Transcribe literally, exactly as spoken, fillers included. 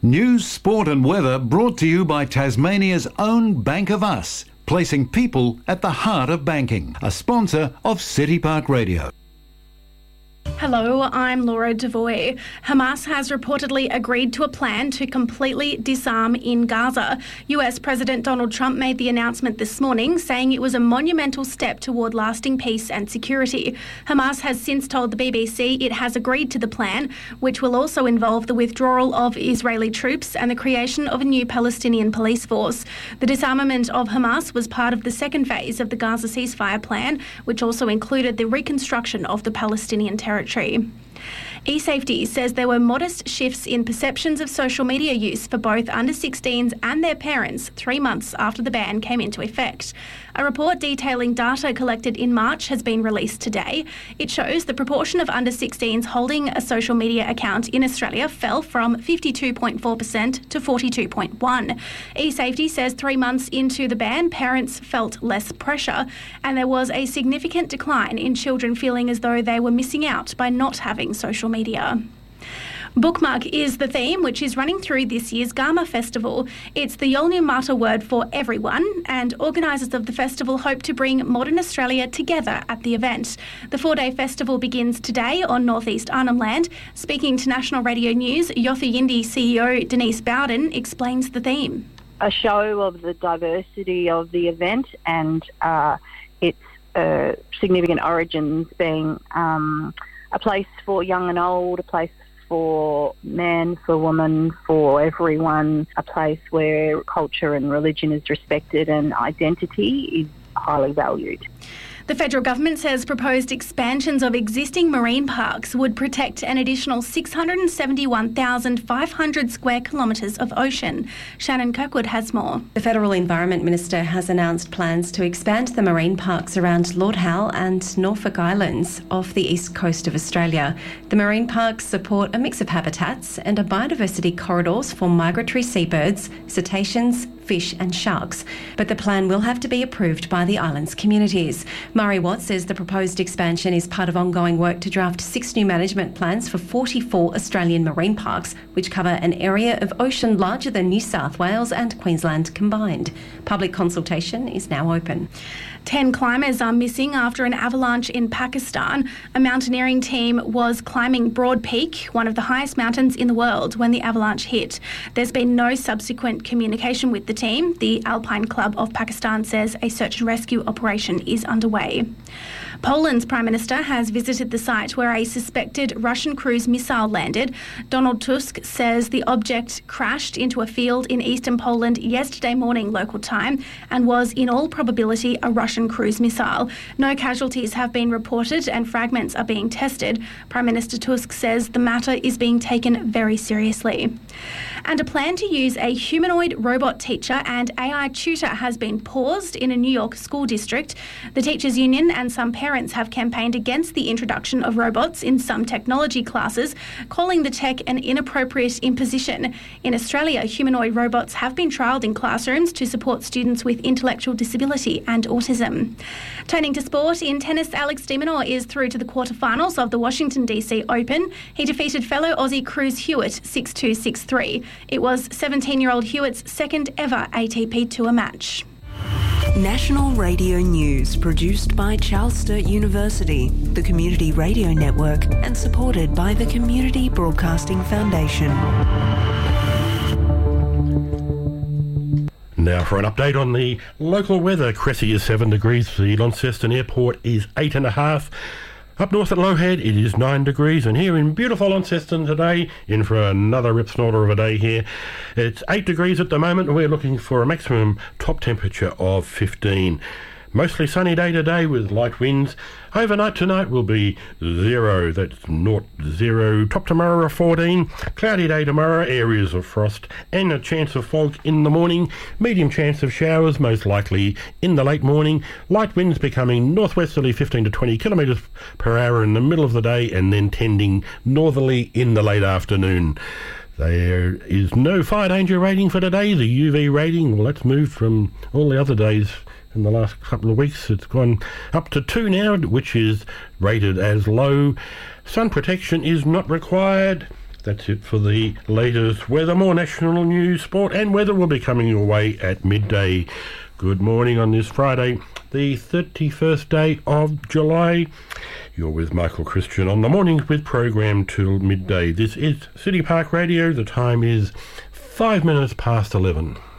News, sport and weather brought to you by Tasmania's own Bank of Us, placing people at the heart of banking. A sponsor of City Park Radio. Hello, I'm Laura Devoy. Hamas has reportedly agreed to a plan to completely disarm in Gaza. U S President Donald Trump made the announcement this morning, saying it was a monumental step toward lasting peace and security. Hamas has since told the B B C it has agreed to the plan, which will also involve the withdrawal of Israeli troops and the creation of a new Palestinian police force. The disarmament of Hamas was part of the second phase of the Gaza ceasefire plan, which also included the reconstruction of the Palestinian territory. eSafety says there were modest shifts in perceptions of social media use for both under sixteens and their parents three months after the ban came into effect. A report detailing data collected in March has been released today. It shows the proportion of under sixteens holding a social media account in Australia fell from fifty-two point four percent to forty-two point one percent. eSafety says three months into the ban, parents felt less pressure, and there was a significant decline in children feeling as though they were missing out by not having social media. Bookmark is the theme, which is running through this year's Garma Festival. It's the Yolngu Mata word for everyone, and organisers of the festival hope to bring modern Australia together at the event. The four-day festival begins today on North East Arnhem Land. Speaking to National Radio News, Yothu Yindi C E O Denise Bowden explains the theme. A show of the diversity of the event and uh, its uh, significant origins being um, a place for young and old, a place for man, for woman, for everyone, a place where culture and religion is respected and identity is highly valued. The federal government says proposed expansions of existing marine parks would protect an additional six hundred seventy-one thousand five hundred square kilometres of ocean. Shannon Kirkwood has more. The Federal Environment Minister has announced plans to expand the marine parks around Lord Howe and Norfolk Islands off the east coast of Australia. The marine parks support a mix of habitats and are biodiversity corridors for migratory seabirds, cetaceans, fish and sharks. But the plan will have to be approved by the island's communities. Murray Watt says the proposed expansion is part of ongoing work to draft six new management plans for forty-four Australian marine parks, which cover an area of ocean larger than New South Wales and Queensland combined. Public consultation is now open. Ten climbers are missing after an avalanche in Pakistan. A mountaineering team was climbing Broad Peak, one of the highest mountains in the world, when the avalanche hit. There's been no subsequent communication with the team. The Alpine Club of Pakistan says a search and rescue operation is underway. Poland's Prime Minister has visited the site where a suspected Russian cruise missile landed. Donald Tusk says the object crashed into a field in eastern Poland yesterday morning local time and was in all probability a Russian cruise missile. No casualties have been reported and fragments are being tested. Prime Minister Tusk says the matter is being taken very seriously. And a plan to use a humanoid robot teacher and A I tutor has been paused in a New York school district. The teachers' union and some parents have campaigned against the introduction of robots in some technology classes, calling the tech an inappropriate imposition. In Australia, humanoid robots have been trialled in classrooms to support students with intellectual disability and autism. Turning to sport, in tennis, Alex de Minaur is through to the quarterfinals of the Washington D C Open. He defeated fellow Aussie Cruz Hewitt six two, six three. It was seventeen-year-old Hewitt's second ever A T P Tour match. National Radio News, produced by Charles Sturt University, the Community Radio Network, and supported by the Community Broadcasting Foundation. Now for an update on the local weather. Cressy is seven degrees, the Launceston Airport is eight and a half. Up north at Lowhead, it is nine degrees, and here in beautiful Launceston today, in for another rip snorter of a day here, it's eight degrees at the moment, and we're looking for a maximum top temperature of fifteen. Mostly sunny day today with light winds. Overnight tonight will be zero, that's naught, zero. Top tomorrow fourteen. Cloudy day tomorrow, areas of frost and a chance of fog in the morning. Medium chance of showers, most likely in the late morning. Light winds becoming northwesterly fifteen to twenty kilometres per hour in the middle of the day and then tending northerly in the late afternoon. There is no fire danger rating for today. The U V rating, well, that's moved from all the other days in the last couple of weeks. It's gone up to two now, which is rated as low. Sun protection is not required. That's it for the latest weather. More national news, sport and weather will be coming your way at midday. Good morning on this Friday, the thirty-first day of July. You're with Michael Christian on the Mornings With program till midday. This is City Park Radio. The time is five minutes past eleven.